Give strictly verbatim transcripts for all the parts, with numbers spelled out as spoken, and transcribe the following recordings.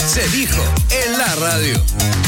se dijo en la radio.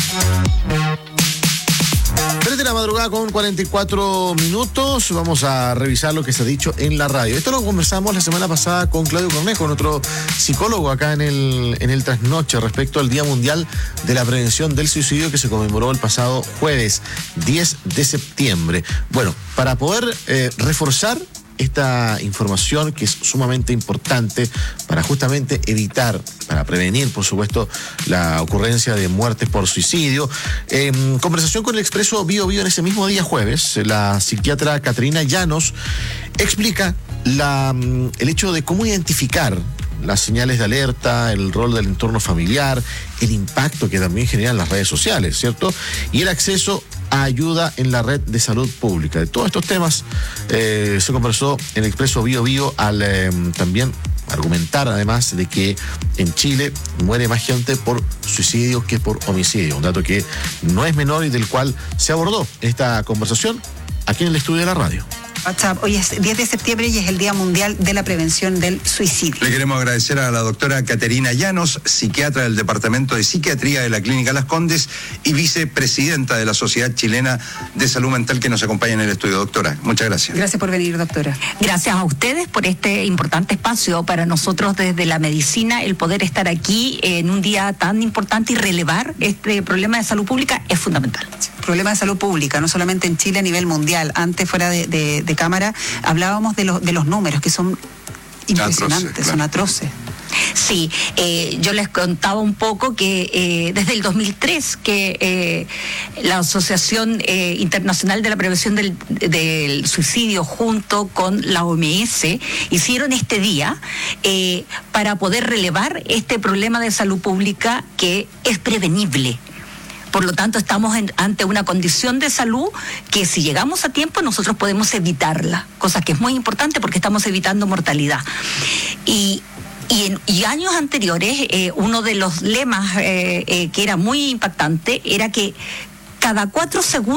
tres de la madrugada con cuarenta y cuatro minutos. Vamos a revisar lo que se ha dicho en la radio. Esto lo conversamos la semana pasada con Claudio Cornejo, nuestro psicólogo acá en el, en el Trasnoche, respecto al Día Mundial de la Prevención del Suicidio que se conmemoró el pasado jueves diez de septiembre. Bueno, para poder eh, reforzar esta información que es sumamente importante para justamente evitar, para prevenir, por supuesto, la ocurrencia de muertes por suicidio. En conversación con el Expreso Bio Bio en ese mismo día jueves, la psiquiatra Caterina Llanos explica la, el hecho de cómo identificar las señales de alerta, el rol del entorno familiar, el impacto que también generan las redes sociales, ¿cierto? Y el acceso a ayuda en la red de salud pública. De todos estos temas eh, se conversó en el Expreso Bio Bio al eh, también argumentar además de que en Chile muere más gente por suicidio que por homicidio, un dato que no es menor y del cual se abordó esta conversación aquí en el estudio de la radio. WhatsApp. Hoy es diez de septiembre y es el Día Mundial de la Prevención del Suicidio. Le queremos agradecer a la doctora Caterina Llanos, psiquiatra del Departamento de Psiquiatría de la Clínica Las Condes y vicepresidenta de la Sociedad Chilena de Salud Mental, que nos acompaña en el estudio. Doctora, muchas gracias. Gracias por venir, doctora. Gracias a ustedes por este importante espacio. Para nosotros desde la medicina, el poder estar aquí en un día tan importante y relevar este problema de salud pública es fundamental. Problema de salud pública, no solamente en Chile, a nivel mundial. Antes, fuera de, de, de cámara, hablábamos de los, de los números, que son impresionantes, atroces, claro. Son atroces. Sí, eh, yo les contaba un poco que eh, desde el dos mil tres que eh, la Asociación eh, Internacional de la Prevención del, del Suicidio junto con la O M S hicieron este día eh, para poder relevar este problema de salud pública que es prevenible. Por lo tanto, estamos en, ante una condición de salud que si llegamos a tiempo nosotros podemos evitarla, cosa que es muy importante porque estamos evitando mortalidad. Y Y en y años anteriores, eh, uno de los lemas eh, eh, que era muy impactante era que cada cuatro segundos